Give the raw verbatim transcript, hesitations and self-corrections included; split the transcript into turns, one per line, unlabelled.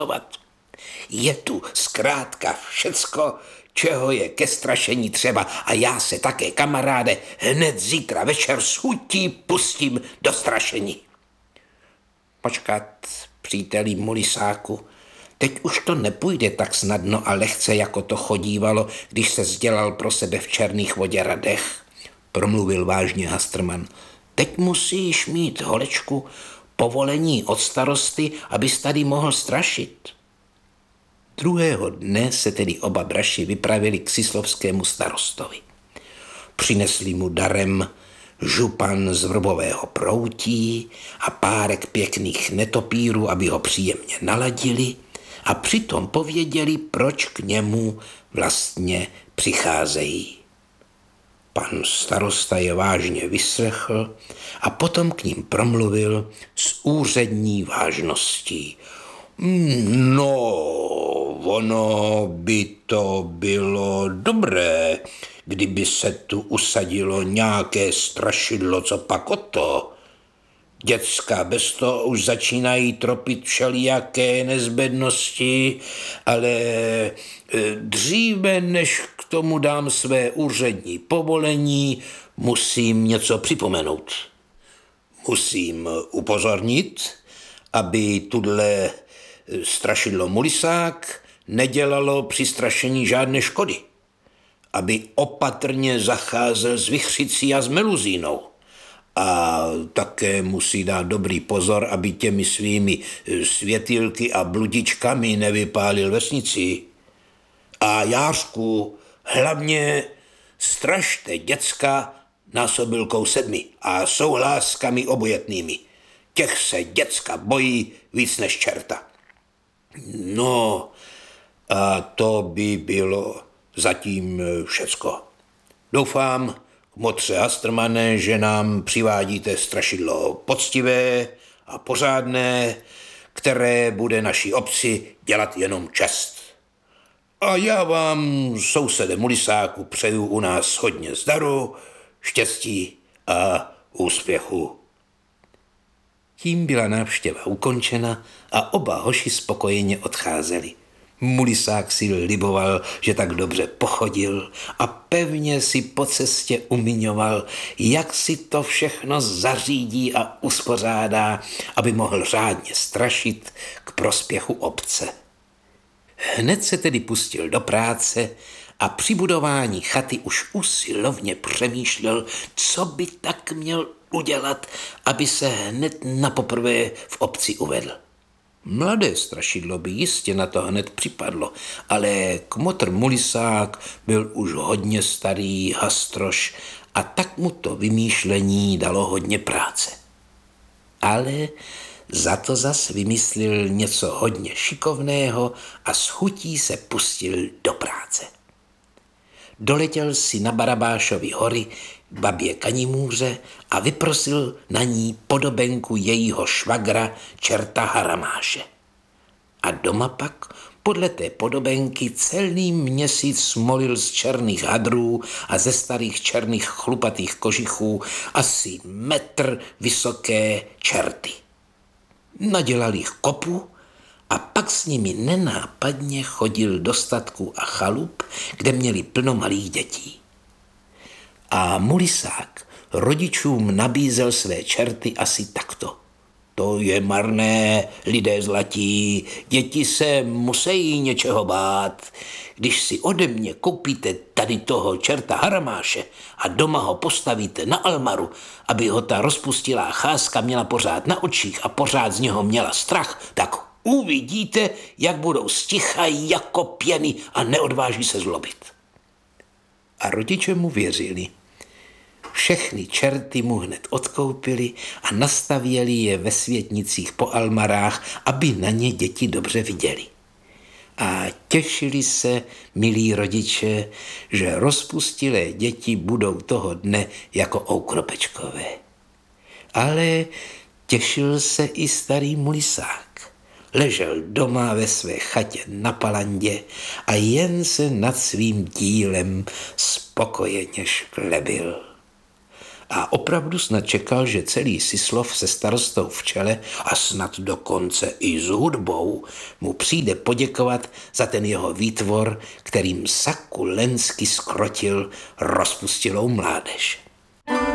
Je tu zkrátka všecko, čeho je ke strašení třeba a já se také, kamaráde, hned zítra večer s chutí pustím do strašení. Počkat, příteli Mulisáku, teď už to nepůjde tak snadno a lehce, jako to chodívalo, když se sdělal pro sebe v černých voděradech, promluvil vážně Hastrman. Teď musíš mít, holečku, povolení od starosty, abys tady mohl strašit. Druhého dne se tedy oba braši vypravili k sislovskému starostovi. Přinesli mu darem župan z vrbového proutí a párek pěkných netopírů, aby ho příjemně naladili a přitom pověděli, proč k němu vlastně přicházejí. Pan starosta je vážně vyslechl a potom k ním promluvil s úřední vážností. No, ono by to bylo dobré, kdyby se tu usadilo nějaké strašidlo, co pak o to. Děcka bez toho už začínají tropit všelijaké nezbednosti, ale dříve, než k tomu dám své úřední povolení, musím něco připomenout. Musím upozornit, aby tudle strašidlo Mulisák nedělalo při strašení žádné škody. Aby opatrně zacházel s vichřicí a s meluzínou. A také musí dát dobrý pozor, aby těmi svými světýlky a bludičkami nevypálil vesnici. A Jářku, hlavně strašte děcka násobilkou sedmi a souhláskami obojetnými. Těch se děcka bojí víc než čerta. No, a to by bylo zatím všecko. Doufám, kmotře Hastrmane, že nám přivádíte strašidlo poctivé a pořádné, které bude naší obci dělat jenom čest. A já vám, sousede Mulisáku, přeju u nás hodně zdaru, štěstí a úspěchu. Tím byla návštěva ukončena a oba hoši spokojeně odcházeli. Mulisák si liboval, že tak dobře pochodil a pevně si po cestě umiňoval, jak si to všechno zařídí a uspořádá, aby mohl řádně strašit k prospěchu obce. Hned se tedy pustil do práce a při budování chaty už usilovně přemýšlel, co by tak měl udělat, aby se hned napoprvé v obci uvedl. Mladé strašidlo by jistě na to hned připadlo, ale kmotr Mulisák byl už hodně starý hastroš a tak mu to vymýšlení dalo hodně práce. Ale za to zas vymyslel něco hodně šikovného a s chutí se pustil do práce. Doletěl si na Barabášovy hory k babě Kanimůře a vyprosil na ní podobenku jejího švagra čerta Haramáše. A doma pak podle té podobenky celý měsíc smolil z černých hadrů a ze starých černých chlupatých kožichů asi metr vysoké čerty. Nadělal jich kopu a pak s nimi nenápadně chodil do statků a chalup, kde měli plno malých dětí. A Mulisák rodičům nabízel své čerty asi takto. To je marné, lidé zlatí, děti se musí něčeho bát. Když si ode mě koupíte tady toho čerta Haramáše a doma ho postavíte na almaru, aby ho ta rozpustilá cháska měla pořád na očích a pořád z něho měla strach, tak uvidíte, jak budou sticha jako pěny a neodváží se zlobit. A rodiče mu věřili. Všechny čerty mu hned odkoupili a nastavěli je ve světnicích po almarách, aby na ně děti dobře viděli. A těšili se, milí rodiče, že rozpustilé děti budou toho dne jako oukropečkové. Ale těšil se i starý Mulisák. Ležel doma ve své chatě na palandě a jen se nad svým dílem spokojeně šklebil. a opravdu snad čekal, že celý Syslov se starostou v čele a snad dokonce i s hudbou mu přijde poděkovat za ten jeho výtvor, kterým sakulensky skrotil rozpustilou mládež.